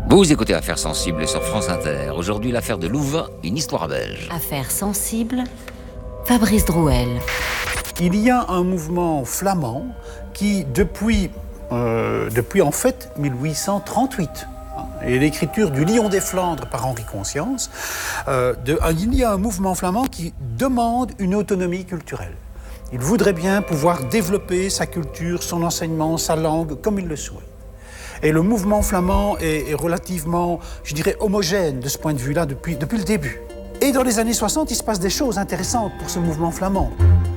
Vous écoutez Affaires sensibles sur France Inter. Aujourd'hui, l'affaire de Louvain, une histoire belge. Affaires sensibles, Fabrice Drouel. Il y a un mouvement flamand qui, depuis en fait 1838, et l'écriture du Lion des Flandres par Henri Conscience, il y a un mouvement flamand qui demande une autonomie culturelle. Il voudrait bien pouvoir développer sa culture, son enseignement, sa langue, comme il le souhaite. Et le mouvement flamand est relativement, je dirais, homogène de ce point de vue-là depuis le début. Et dans les années 60, il se passe des choses intéressantes pour ce mouvement flamand.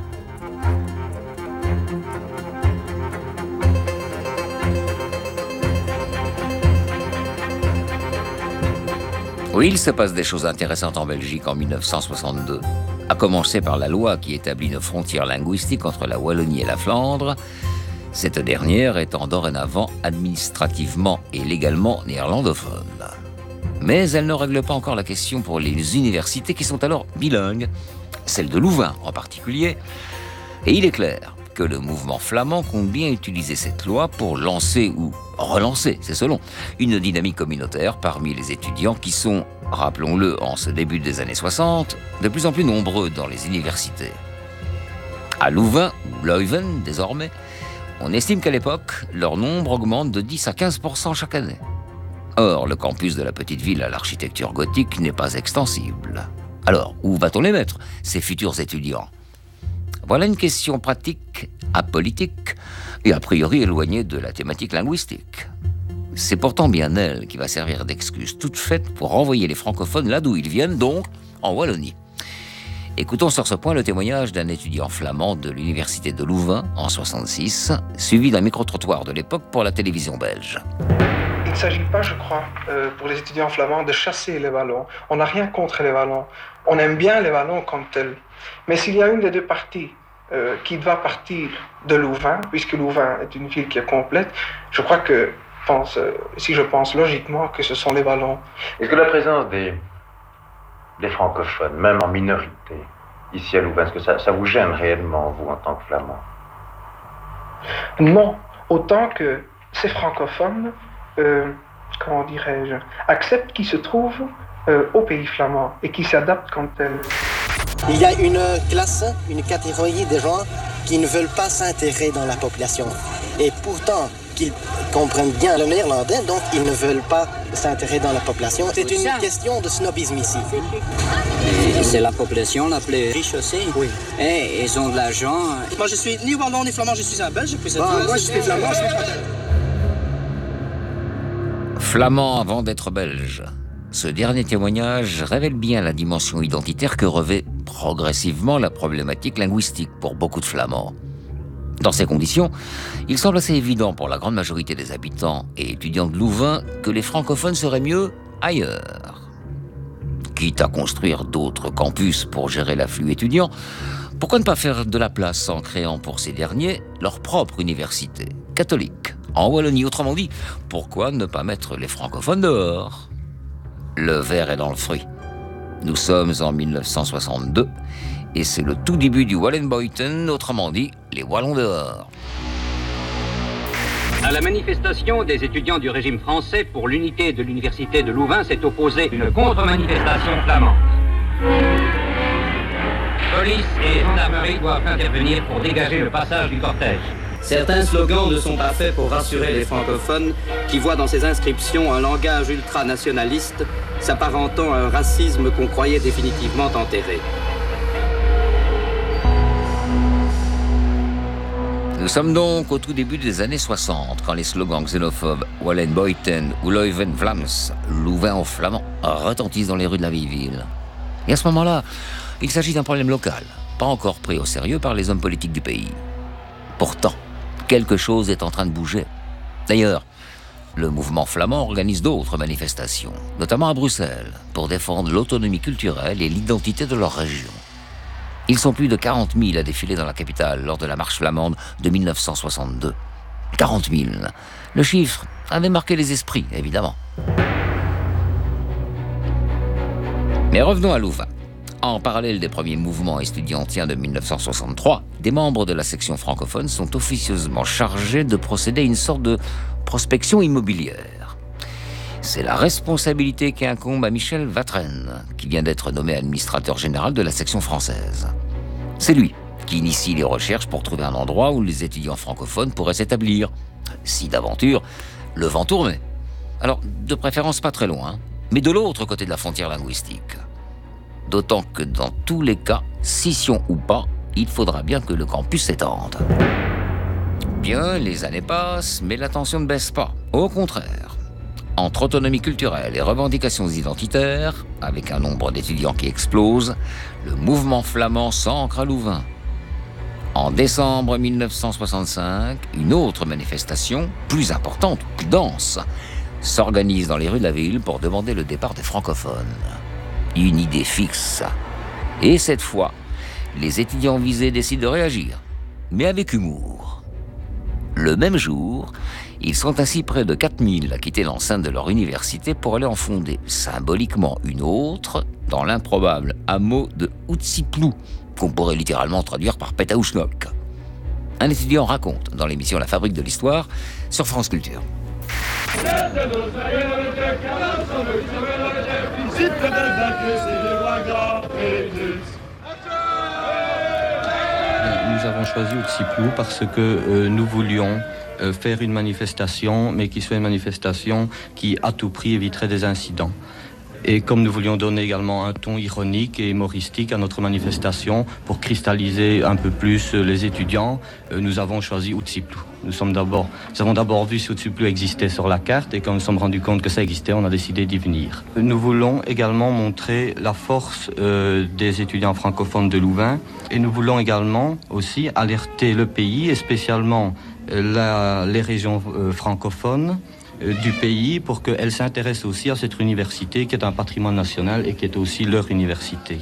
Oui, il se passe des choses intéressantes en Belgique en 1962. À commencer par la loi qui établit une frontière linguistique entre la Wallonie et la Flandre, cette dernière étant dorénavant administrativement et légalement néerlandophone. Mais elle ne règle pas encore la question pour les universités qui sont alors bilingues, celle de Louvain en particulier. Et il est clair que le mouvement flamand compte bien utiliser cette loi pour lancer ou relancer, c'est selon, une dynamique communautaire parmi les étudiants qui sont, rappelons-le, en ce début des années 60, de plus en plus nombreux dans les universités. À Louvain, ou Leuven désormais, on estime qu'à l'époque, leur nombre augmente de 10 à 15% chaque année. Or, le campus de la petite ville à l'architecture gothique n'est pas extensible. Alors, où va-t-on les mettre, ces futurs étudiants ? Voilà une question pratique, apolitique et a priori éloignée de la thématique linguistique. C'est pourtant bien elle qui va servir d'excuse toute faite pour renvoyer les francophones là d'où ils viennent, donc en Wallonie. Écoutons sur ce point le témoignage d'un étudiant flamand de l'université de Louvain en 1966, suivi d'un micro-trottoir de l'époque pour la télévision belge. Il ne s'agit pas, je crois, pour les étudiants flamands de chasser les Wallons. On n'a rien contre les Wallons. On aime bien les Wallons comme tels. Mais s'il y a une des deux parties qui doit partir de Louvain, puisque Louvain est une ville qui est complète, je crois que, si je pense logiquement, que ce sont les Wallons. Est-ce que la présence des francophones, même en minorité, ici à Louvain, est-ce que ça vous gêne réellement, vous, en tant que flamand ? Non, autant que ces francophones, comment dirais-je, acceptent qu'ils se trouvent au pays flamand et qu'ils s'adaptent comme tels. Il y a une classe, une catégorie de gens qui ne veulent pas s'intégrer dans la population. Et pourtant, qu'ils comprennent bien le néerlandais, donc ils ne veulent pas s'intégrer dans la population. C'est une question de snobisme ici. Et c'est la population la plus riche aussi. Oui. Et ils ont de l'argent. Moi, je suis ni wallon ni flamand, je suis un Belge. Moi, je suis flamand, je suis pas... Flamand avant d'être belge. Ce dernier témoignage révèle bien la dimension identitaire que revêt progressivement la problématique linguistique pour beaucoup de Flamands. Dans ces conditions, il semble assez évident pour la grande majorité des habitants et étudiants de Louvain que les francophones seraient mieux ailleurs. Quitte à construire d'autres campus pour gérer l'afflux étudiant, pourquoi ne pas faire de la place en créant pour ces derniers leur propre université catholique en Wallonie? Autrement dit, pourquoi ne pas mettre les francophones dehors? Le verre est dans le fruit. Nous sommes en 1962 et c'est le tout début du Wallenbuiten, autrement dit, les Wallons dehors. À la manifestation des étudiants du régime français pour l'unité de l'université de Louvain s'est opposée une contre-manifestation flamande. Police et gendarmerie doivent intervenir pour dégager le passage du cortège. Certains slogans ne sont pas faits pour rassurer les francophones qui voient dans ces inscriptions un langage ultranationaliste s'apparentant à un racisme qu'on croyait définitivement enterré. Nous sommes donc au tout début des années 60, quand les slogans xénophobes Wallenbuiten ou Leuven Vlaams, Louvain en flamand, retentissent dans les rues de la vieille ville. Et à ce moment-là, il s'agit d'un problème local, pas encore pris au sérieux par les hommes politiques du pays. Pourtant, quelque chose est en train de bouger. D'ailleurs, le mouvement flamand organise d'autres manifestations, notamment à Bruxelles, pour défendre l'autonomie culturelle et l'identité de leur région. Ils sont plus de 40 000 à défiler dans la capitale lors de la marche flamande de 1962. 40 000. Le chiffre avait marqué les esprits, évidemment. Mais revenons à Louvain. En parallèle des premiers mouvements estudiantiens de 1963, des membres de la section francophone sont officieusement chargés de procéder à une sorte de prospection immobilière. C'est la responsabilité qui incombe à Michel Vatren, qui vient d'être nommé administrateur général de la section française. C'est lui qui initie les recherches pour trouver un endroit où les étudiants francophones pourraient s'établir. Si d'aventure, le vent tournait. Alors, de préférence pas très loin, mais de l'autre côté de la frontière linguistique. D'autant que dans tous les cas, scission ou pas, il faudra bien que le campus s'étende. Bien, les années passent, mais la tension ne baisse pas. Au contraire. Entre autonomie culturelle et revendications identitaires, avec un nombre d'étudiants qui explose, le mouvement flamand s'ancre à Louvain. En décembre 1965, une autre manifestation, plus importante, plus dense, s'organise dans les rues de la ville pour demander le départ des francophones. Une idée fixe. Et cette fois, les étudiants visés décident de réagir, mais avec humour. Le même jour, ils sont ainsi près de 4000 à quitter l'enceinte de leur université pour aller en fonder symboliquement une autre dans l'improbable hameau de Outsiplou, qu'on pourrait littéralement traduire par Pétaouchnok. Un étudiant raconte dans l'émission La Fabrique de l'Histoire sur France Culture. Nous avons choisi Outsiplou parce que nous voulions faire une manifestation, mais qui soit une manifestation qui, à tout prix, éviterait des incidents. Et comme nous voulions donner également un ton ironique et humoristique à notre manifestation pour cristalliser un peu plus les étudiants, nous avons choisi Outsiplou. Nous avons d'abord vu si Outsiplou existait sur la carte et quand nous nous sommes rendus compte que ça existait, on a décidé d'y venir. Nous voulons également montrer la force des étudiants francophones de Louvain et nous voulons également aussi alerter le pays et spécialement les régions francophones du pays pour qu'elles s'intéressent aussi à cette université qui est un patrimoine national et qui est aussi leur université.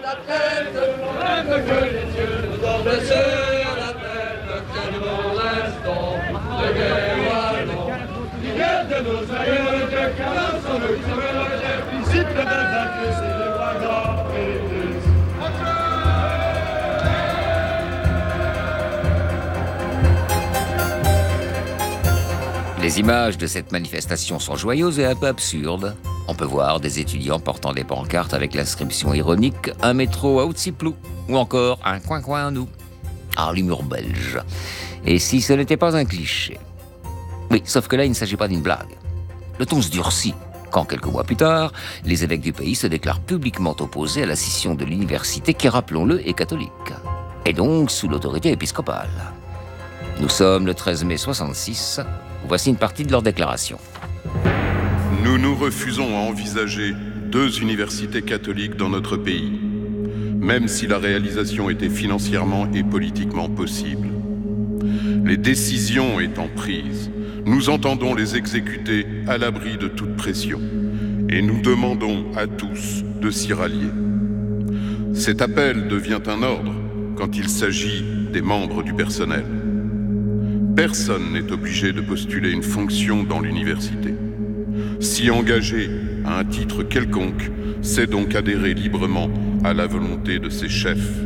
Les images de cette manifestation sont joyeuses et un peu absurdes. On peut voir des étudiants portant des pancartes avec l'inscription ironique « Un métro à Outsiplou » ou encore « Un coin-coin à nous ». Ah, l'humour belge. Et si ce n'était pas un cliché. Oui, sauf que là, il ne s'agit pas d'une blague. Le ton se durcit quand, quelques mois plus tard, les évêques du pays se déclarent publiquement opposés à la scission de l'université qui, rappelons-le, est catholique. Et donc sous l'autorité épiscopale. Nous sommes le 13 mai 66. Voici une partie de leur déclaration. Nous nous refusons à envisager 2 universités catholiques dans notre pays, même si la réalisation était financièrement et politiquement possible. Les décisions étant prises, nous entendons les exécuter à l'abri de toute pression, et nous demandons à tous de s'y rallier. Cet appel devient un ordre quand il s'agit des membres du personnel. Personne n'est obligé de postuler une fonction dans l'université. S'y engager à un titre quelconque, c'est donc adhérer librement à la volonté de ses chefs.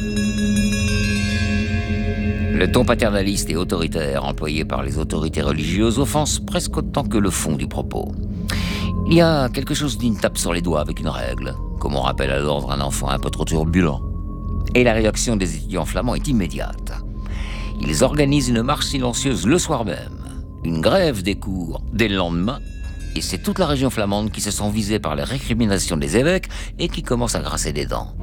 Le ton paternaliste et autoritaire employé par les autorités religieuses offense presque autant que le fond du propos. Il y a quelque chose d'une tape sur les doigts avec une règle, comme on rappelle à l'ordre un enfant un peu trop turbulent. Et la réaction des étudiants flamands est immédiate. Ils organisent une marche silencieuse le soir même, une grève des cours dès le lendemain, et c'est toute la région flamande qui se sent visée par les récriminations des évêques et qui commence à grincer des dents.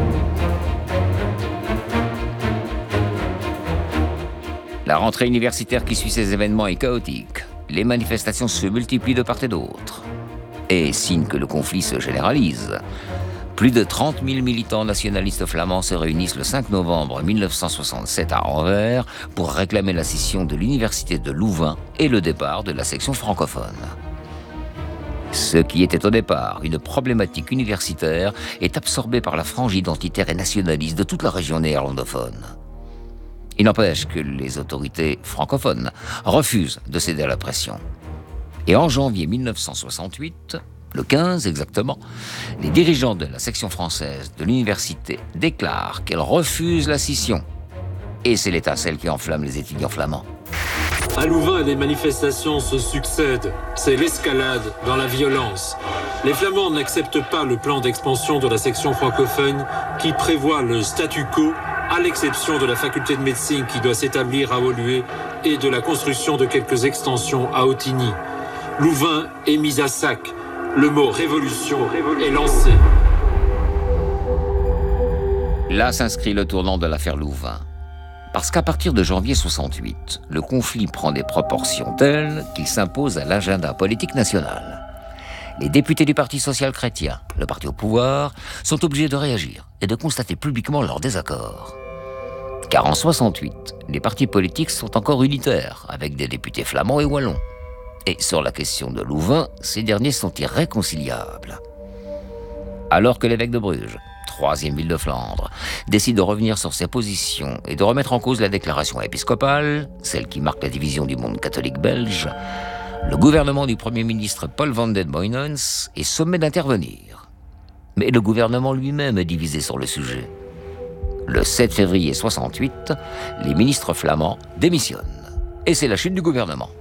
La rentrée universitaire qui suit ces événements est chaotique. Les manifestations se multiplient de part et d'autre. Et signe que le conflit se généralise. Plus de 30 000 militants nationalistes flamands se réunissent le 5 novembre 1967 à Anvers pour réclamer la scission de l'université de Louvain et le départ de la section francophone. Ce qui était au départ une problématique universitaire est absorbé par la frange identitaire et nationaliste de toute la région néerlandophone. Il n'empêche que les autorités francophones refusent de céder à la pression. Et en janvier 1968, le 15 exactement, les dirigeants de la section française de l'université déclarent qu'elles refusent la scission. Et c'est l'étincelle qui enflamme les étudiants flamands. À Louvain, les manifestations se succèdent. C'est l'escalade dans la violence. Les Flamands n'acceptent pas le plan d'expansion de la section francophone qui prévoit le statu quo, à l'exception de la faculté de médecine qui doit s'établir à Woluwe et de la construction de quelques extensions à Otigny. Louvain est mis à sac. Le mot révolution est lancé. Là s'inscrit le tournant de l'affaire Louvain. Parce qu'à partir de janvier 68, le conflit prend des proportions telles qu'il s'impose à l'agenda politique national. Les députés du Parti social-chrétien, le parti au pouvoir, sont obligés de réagir et de constater publiquement leur désaccord. Car en 68, les partis politiques sont encore unitaires, avec des députés flamands et wallons. Et sur la question de Louvain, ces derniers sont irréconciliables. Alors que l'évêque de Bruges, troisième ville de Flandre, décide de revenir sur ses positions et de remettre en cause la déclaration épiscopale, celle qui marque la division du monde catholique belge, le gouvernement du Premier ministre Paul van den Boynens est sommé d'intervenir. Mais le gouvernement lui-même est divisé sur le sujet. Le 7 février 68, les ministres flamands démissionnent. Et c'est la chute du gouvernement.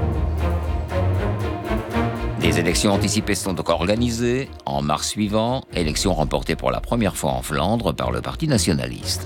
Des élections anticipées sont donc organisées. En mars suivant, élections remportées pour la première fois en Flandre par le Parti nationaliste.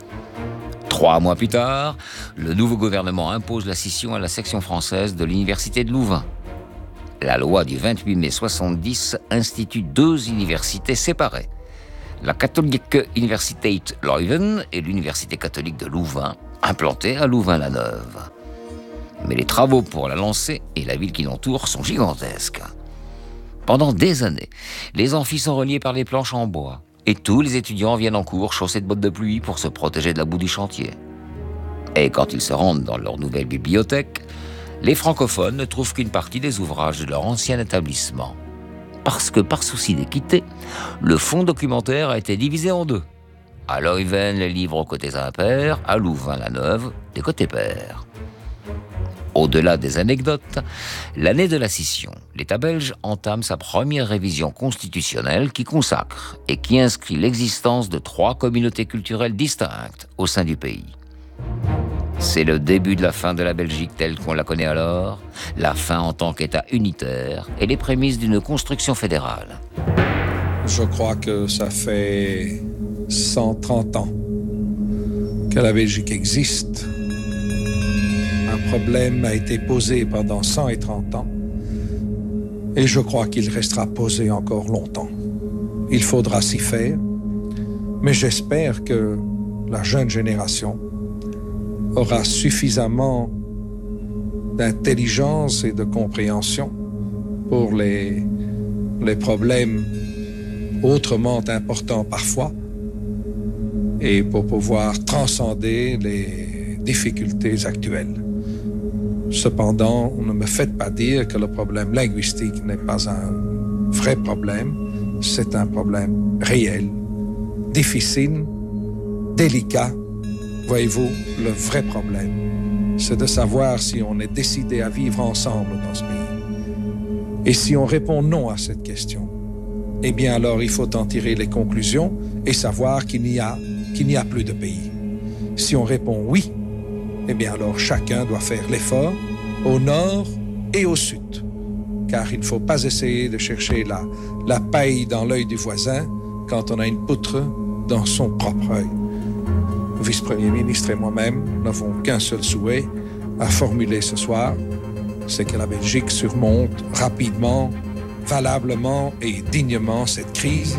3 mois plus tard, le nouveau gouvernement impose la scission à la section française de l'université de Louvain. La loi du 28 mai 70 institue 2 universités séparées. La Katholieke Universiteit Leuven et l'Université catholique de Louvain, implantée à Louvain-la-Neuve. Mais les travaux pour la lancer et la ville qui l'entoure sont gigantesques. Pendant des années, les amphis sont reliés par des planches en bois et tous les étudiants viennent en cours chaussés de bottes de pluie pour se protéger de la boue du chantier. Et quand ils se rendent dans leur nouvelle bibliothèque, les francophones ne trouvent qu'une partie des ouvrages de leur ancien établissement. Parce que par souci d'équité, le fonds documentaire a été divisé en 2. À Leuven, les livres aux côtés impairs, à Louvain-la-Neuve, des côtés pairs. Au-delà des anecdotes, l'année de la scission, l'État belge entame sa première révision constitutionnelle qui consacre et qui inscrit l'existence de 3 communautés culturelles distinctes au sein du pays. C'est le début de la fin de la Belgique telle qu'on la connaît alors, la fin en tant qu'État unitaire et les prémices d'une construction fédérale. Je crois que ça fait 130 ans que la Belgique existe. Un problème a été posé pendant 130 ans et je crois qu'il restera posé encore longtemps. Il faudra s'y faire, mais j'espère que la jeune génération aura suffisamment d'intelligence et de compréhension pour les problèmes autrement importants parfois et pour pouvoir transcender les difficultés actuelles. Cependant, ne me faites pas dire que le problème linguistique n'est pas un vrai problème. C'est un problème réel, difficile, délicat. Voyez-vous, le vrai problème, c'est de savoir si on est décidé à vivre ensemble dans ce pays. Et si on répond non à cette question, eh bien alors il faut en tirer les conclusions et savoir qu'il n'y a plus de pays. Si on répond oui, eh bien alors chacun doit faire l'effort au nord et au sud. Car il ne faut pas essayer de chercher la paille dans l'œil du voisin quand on a une poutre dans son propre œil. Le vice-premier ministre et moi-même n'avons qu'un seul souhait à formuler ce soir, c'est que la Belgique surmonte rapidement, valablement et dignement cette crise.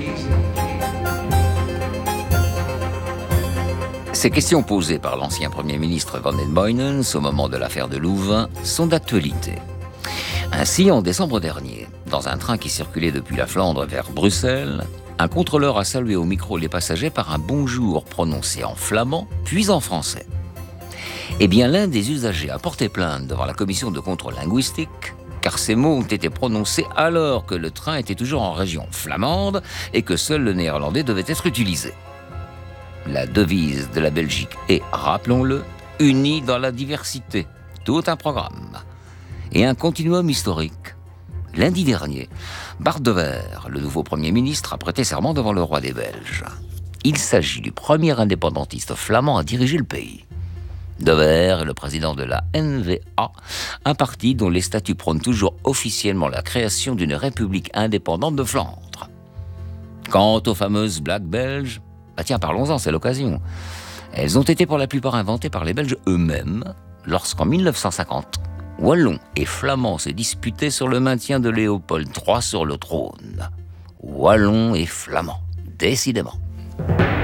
Ces questions posées par l'ancien Premier ministre Van den Boynens au moment de l'affaire de Louvain sont d'actualité. Ainsi, en décembre dernier, dans un train qui circulait depuis la Flandre vers Bruxelles, un contrôleur a salué au micro les passagers par un bonjour prononcé en flamand, puis en français. Eh bien, l'un des usagers a porté plainte devant la commission de contrôle linguistique, car ces mots ont été prononcés alors que le train était toujours en région flamande et que seul le néerlandais devait être utilisé. La devise de la Belgique est, rappelons-le, unie dans la diversité. Tout un programme. Et un continuum historique. Lundi dernier, Bart De Wever, le nouveau Premier ministre, a prêté serment devant le roi des Belges. Il s'agit du premier indépendantiste flamand à diriger le pays. Dever est le président de la NVA, un parti dont les statuts prônent toujours officiellement la création d'une république indépendante de Flandre. Quant aux fameuses blagues belges, tiens, parlons-en, c'est l'occasion. Elles ont été pour la plupart inventées par les Belges eux-mêmes, lorsqu'en 1950, Wallons et Flamands se disputaient sur le maintien de Léopold III sur le trône. Wallons et Flamands, décidément.